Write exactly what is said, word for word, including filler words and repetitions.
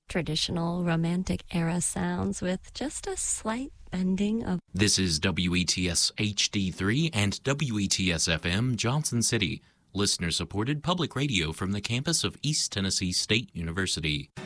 traditional romantic era sounds with just a slight bending of... This is W E T S H D three and W E T S F M Johnson City, listener-supported public radio from the campus of East Tennessee State University.